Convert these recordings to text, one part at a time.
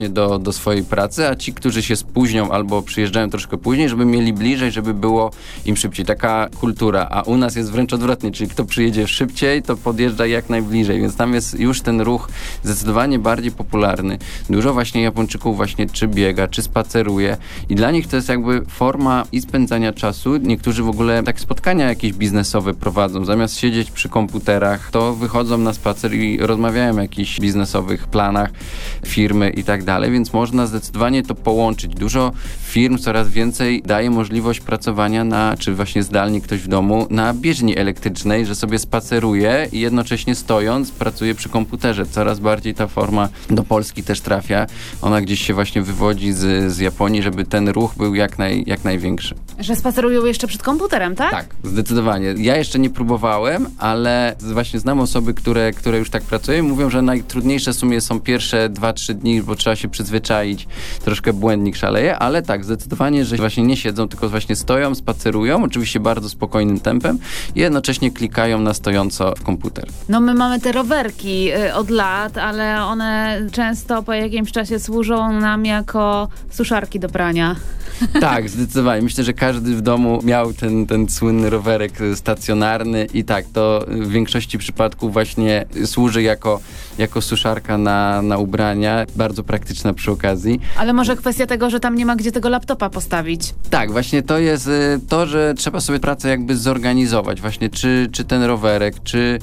do swojej pracy, a ci, którzy się spóźnią albo przyjeżdżają troszkę później, żeby mieli bliżej, żeby było im szybciej. Taka kultura, a u nas jest wręcz odwrotnie, czyli kto przyjedzie szybciej, to podjeżdża jak najbliżej, więc tam jest już ten ruch zdecydowanie bardziej popularny. Dużo właśnie Japończyków właśnie czy biega, czy spaceruje i dla nich to jest jakby forma i spędzania czasu. Niektórzy w ogóle tak spotkania jakieś biznesowe prowadzą. Zamiast siedzieć przy komputerach, to wychodzą na spacer i rozmawiają o jakichś biznesowych planach firmy i tak dalej, więc można zdecydowanie to połączyć. Dużo firm coraz więcej daje możliwość pracowania czy właśnie zdalnie ktoś w domu, na bieżni elektrycznej, że sobie spaceruje i jednocześnie stojąc pracuje przy komputerze. Coraz bardziej ta forma do Polski też trafia. Ona gdzieś się właśnie wywodzi z Japonii, żeby ten ruch był jak największy. Że spacerują jeszcze przed komputerem, tak? Tak, zdecydowanie. Ja jeszcze nie próbowałem, ale właśnie znam osoby, które już tak pracują i mówią, że najtrudniejsze w sumie są pierwsze 2-3 dni, bo trzeba się przyzwyczaić, troszkę błędnik szaleje, ale tak, zdecydowanie, że właśnie nie siedzą, tylko właśnie stoją, spacerują, oczywiście bardzo spokojnym tempem i jednocześnie klikają na stojąco w komputer. No my mamy te rowerki od lat, ale one często po jakimś czasie służą nam jako suszarki do prania. Tak, zdecydowanie. Myślę, że każdy w domu miał ten słynny rowerek stacjonarny i tak, to w większości przypadków właśnie służy jako suszarka na ubrania. Bardzo praktyczna przy okazji. Ale może kwestia tego, że tam nie ma gdzie tego laptopa postawić. Tak, właśnie to jest to, że trzeba sobie pracę jakby zorganizować. Właśnie czy ten rowerek,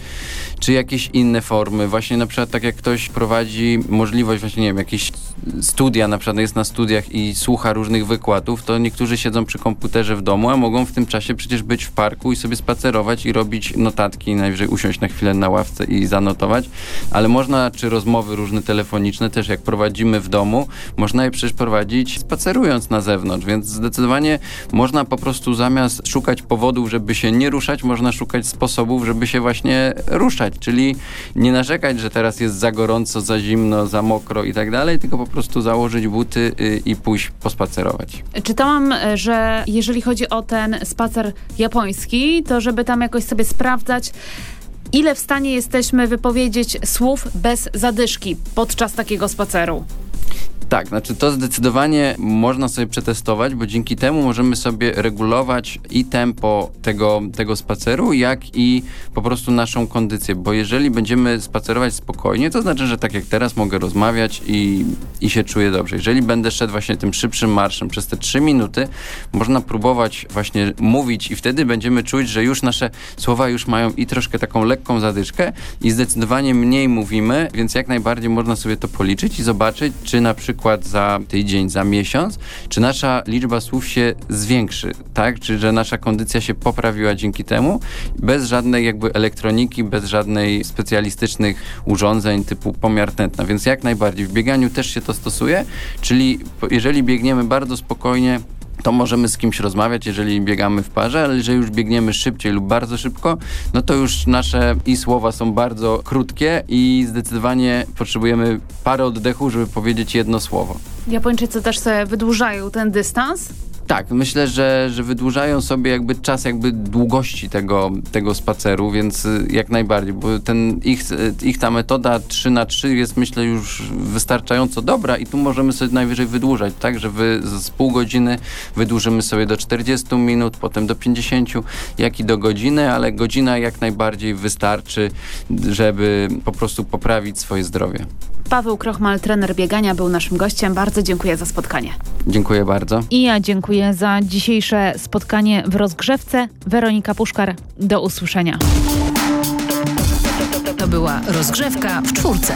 czy jakieś inne formy. Właśnie na przykład tak jak ktoś prowadzi możliwość właśnie, nie wiem, jakieś studia, na przykład jest na studiach i słucha różnych wykładów, to niektórzy siedzą przy komputerze w domu, a mogą w tym czasie przecież być w parku i sobie spacerować i robić notatki, najwyżej usiąść na chwilę na ławce i zanotować, ale można, czy rozmowy różne telefoniczne też jak prowadzimy w domu, można je przecież prowadzić spacerując na zewnątrz, więc zdecydowanie można po prostu zamiast szukać powodów, żeby się nie ruszać, można szukać sposobów, żeby się właśnie ruszać, czyli nie narzekać, że teraz jest za gorąco, za zimno, za mokro i tak dalej, tylko po prostu założyć buty i pójść pospacerować. Czytałam, że jeżeli chodzi o ten spacer japoński, to żeby tam jakoś sobie sprawdzać, ile w stanie jesteśmy wypowiedzieć słów bez zadyszki podczas takiego spaceru. Tak, znaczy to zdecydowanie można sobie przetestować, bo dzięki temu możemy sobie regulować i tempo tego spaceru, jak i po prostu naszą kondycję, bo jeżeli będziemy spacerować spokojnie, to znaczy, że tak jak teraz mogę rozmawiać i się czuję dobrze. Jeżeli będę szedł właśnie tym szybszym marszem przez te 3 minuty, można próbować właśnie mówić i wtedy będziemy czuć, że już nasze słowa już mają i troszkę taką lekką zadyszkę i zdecydowanie mniej mówimy, więc jak najbardziej można sobie to policzyć i zobaczyć, czy na przykład za tydzień, za miesiąc, czy nasza liczba słów się zwiększy, tak? Czy że nasza kondycja się poprawiła dzięki temu, bez żadnej jakby elektroniki, bez żadnej specjalistycznych urządzeń typu pomiar tętna, więc jak najbardziej. W bieganiu też się to stosuje, czyli jeżeli biegniemy bardzo spokojnie, to możemy z kimś rozmawiać, jeżeli biegamy w parze, ale jeżeli już biegniemy szybciej lub bardzo szybko, no to już nasze słowa są bardzo krótkie i zdecydowanie potrzebujemy parę oddechów, żeby powiedzieć jedno słowo. Japończycy też sobie wydłużają ten dystans? Tak, myślę, że wydłużają sobie jakby czas długości tego spaceru, więc jak najbardziej, bo ich ta metoda 3x3 jest myślę już wystarczająco dobra i tu możemy sobie najwyżej wydłużać, tak, że z pół godziny wydłużymy sobie do 40 minut, potem do 50, jak i do godziny, ale godzina jak najbardziej wystarczy, żeby po prostu poprawić swoje zdrowie. Paweł Krochmal, trener biegania, był naszym gościem. Bardzo dziękuję za spotkanie. Dziękuję bardzo. I ja dziękuję za dzisiejsze spotkanie w rozgrzewce. Weronika Puszkar, do usłyszenia. To była rozgrzewka w 4.